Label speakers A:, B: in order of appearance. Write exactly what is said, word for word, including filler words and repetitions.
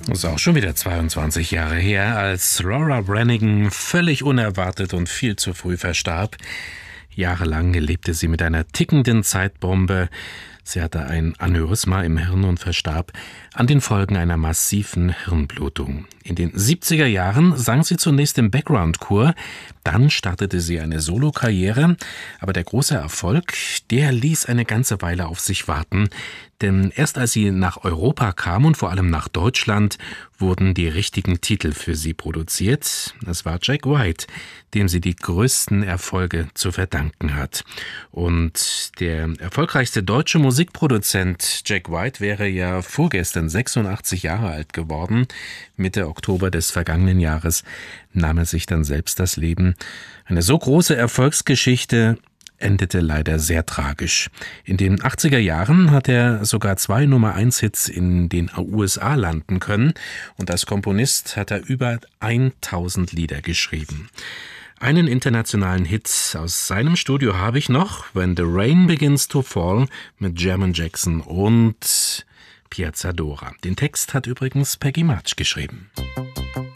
A: Das ist auch schon wieder zweiundzwanzig Jahre her, als Laura Branigan völlig unerwartet und viel zu früh verstarb. Jahrelang lebte sie mit einer tickenden Zeitbombe. Sie hatte ein Aneurysma im Hirn und verstarb an den Folgen einer massiven Hirnblutung. In den siebziger Jahren sang sie zunächst im Background-Chor, dann startete sie eine Solokarriere, aber der große Erfolg, der ließ eine ganze Weile auf sich warten, denn erst als sie nach Europa kam und vor allem nach Deutschland, wurden die richtigen Titel für sie produziert. Es war Jack White, dem sie die größten Erfolge zu verdanken hat. Und der erfolgreichste deutsche Musikproduzent Jack White wäre ja vorgestern sechsundachtzig Jahre alt geworden. Mitte Oktober des vergangenen Jahres nahm er sich dann selbst das Leben. Eine so große Erfolgsgeschichte endete leider sehr tragisch. In den achtziger Jahren hat er sogar zwei Nummer eins Hits in den U S A landen können und als Komponist hat er über tausend Lieder geschrieben. Einen internationalen Hit aus seinem Studio habe ich noch, When the Rain Begins to Fall mit Jermaine Jackson und Piazza Dora. Den Text hat übrigens Peggy March geschrieben.